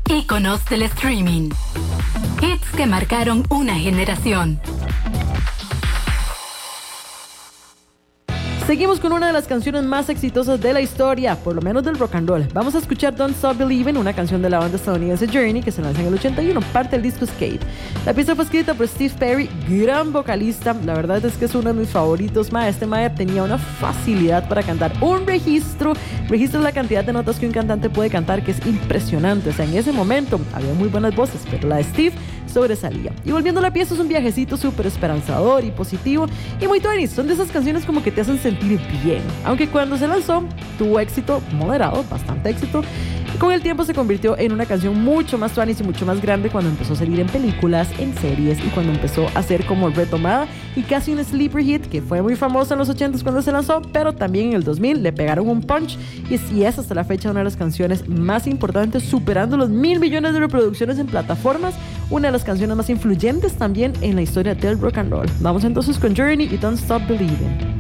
Íconos del streaming. Hits que marcaron una generación. Seguimos con una de las canciones más exitosas de la historia, por lo menos del rock and roll. Vamos a escuchar Don't Stop Believin', una canción de la banda estadounidense Journey que se lanza en el 81, parte del disco Skate. La pieza fue escrita por Steve Perry, gran vocalista. La verdad es que es uno de mis favoritos. Este mae tenía una facilidad para cantar. Un registro de la cantidad de notas que un cantante puede cantar, que es impresionante. O sea, en ese momento había muy buenas voces, pero la de Steve sobresalía. Y volviendo a la pieza, es un viajecito súper esperanzador y positivo y muy 20. Son de esas canciones como que te hacen sentir bien. Aunque cuando se lanzó tuvo éxito moderado, bastante éxito, y con el tiempo se convirtió en una canción mucho más 20 y mucho más grande cuando empezó a salir en películas, en series, y cuando empezó a ser como retomada y casi un sleeper hit, que fue muy famosa en los 80s cuando se lanzó, pero también en el 2000 le pegaron un punch y es hasta la fecha una de las canciones más importantes, superando los 1,000 millones de reproducciones en plataformas, una de las canciones más influyentes también en la historia del rock and roll. Vamos entonces con Journey y Don't Stop Believing'.